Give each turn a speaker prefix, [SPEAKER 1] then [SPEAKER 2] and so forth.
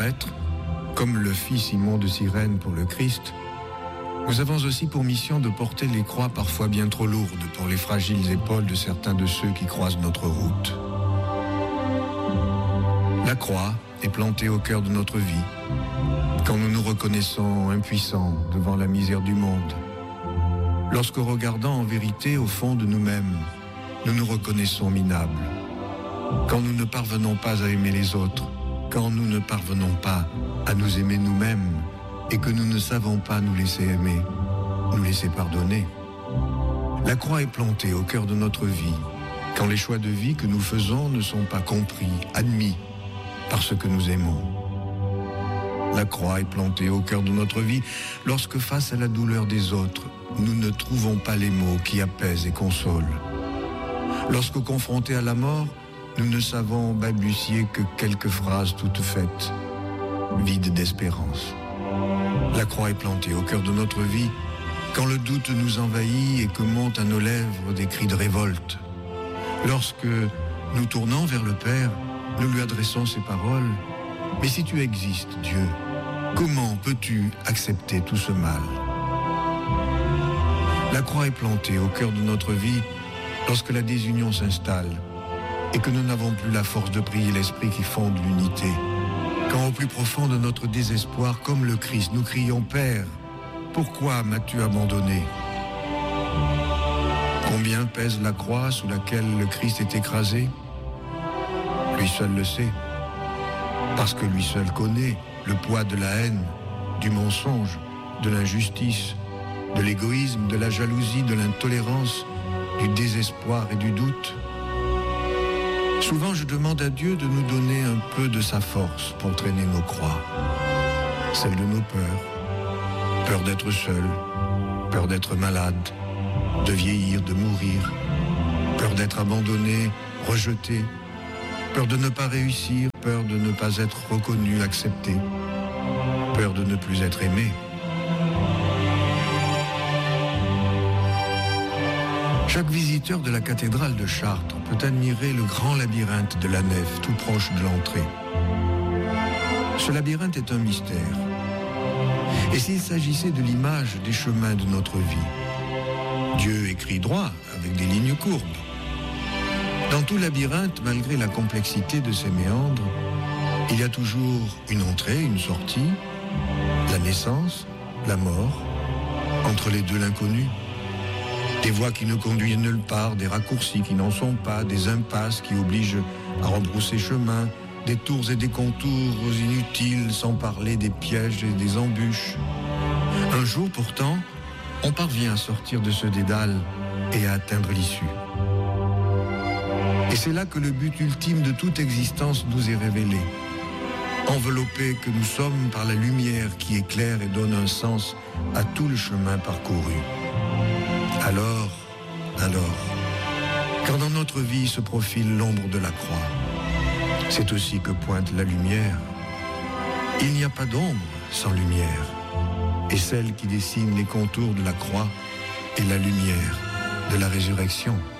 [SPEAKER 1] prêtres, comme le fit Simon de Cyrène pour le Christ, nous avons aussi pour mission de porter les croix parfois bien trop lourdes pour les fragiles épaules de certains de ceux qui croisent notre route. La croix est plantée au cœur de notre vie, quand nous nous reconnaissons impuissants devant la misère du monde. Lorsque regardant en vérité au fond de nous-mêmes, nous nous reconnaissons minables. Quand nous ne parvenons pas à aimer les autres, quand nous ne parvenons pas à nous aimer nous-mêmes et que nous ne savons pas nous laisser aimer, nous laisser pardonner. La croix est plantée au cœur de notre vie, quand les choix de vie que nous faisons ne sont pas compris, admis par ce que nous aimons. La croix est plantée au cœur de notre vie lorsque face à la douleur des autres, nous ne trouvons pas les mots qui apaisent et consolent. Lorsque confrontés à la mort, nous ne savons balbutier que quelques phrases toutes faites, vides d'espérance. La croix est plantée au cœur de notre vie quand le doute nous envahit et que montent à nos lèvres des cris de révolte. Lorsque, nous tournant vers le Père, nous lui adressons ces paroles. Mais si tu existes, Dieu, comment peux-tu accepter tout ce mal? La croix est plantée au cœur de notre vie lorsque la désunion s'installe et que nous n'avons plus la force de prier l'Esprit qui fonde l'unité. Quand au plus profond de notre désespoir, comme le Christ, nous crions « Père, pourquoi m'as-tu abandonné ?» Combien pèse la croix sous laquelle le Christ est écrasé? Lui seul le sait, parce que lui seul connaît le poids de la haine, du mensonge, de l'injustice, de l'égoïsme, de la jalousie, de l'intolérance, du désespoir et du doute. Souvent, je demande à Dieu de nous donner un peu de sa force pour traîner nos croix, celle de nos peurs, peur d'être seul, peur d'être malade, de vieillir, de mourir, peur d'être abandonné, rejeté, peur de ne pas réussir, peur de ne pas être reconnu, accepté, peur de ne plus être aimé. Chaque visiteur de la cathédrale de Chartres peut admirer le grand labyrinthe de la nef tout proche de l'entrée. Ce labyrinthe est un mystère. Et s'il s'agissait de l'image des chemins de notre vie, Dieu écrit droit avec des lignes courbes. Dans tout labyrinthe, malgré la complexité de ses méandres, il y a toujours une entrée, une sortie, la naissance, la mort, entre les deux l'inconnu. Des voies qui ne conduisent nulle part, des raccourcis qui n'en sont pas, des impasses qui obligent à rebrousser chemin, des tours et des contours inutiles, sans parler des pièges et des embûches. Un jour pourtant, on parvient à sortir de ce dédale et à atteindre l'issue. Et c'est là que le but ultime de toute existence nous est révélé. Enveloppés que nous sommes par la lumière qui éclaire et donne un sens à tout le chemin parcouru. Alors, quand dans notre vie se profile l'ombre de la croix, c'est aussi que pointe la lumière. Il n'y a pas d'ombre sans lumière, et celle qui dessine les contours de la croix est la lumière de la résurrection.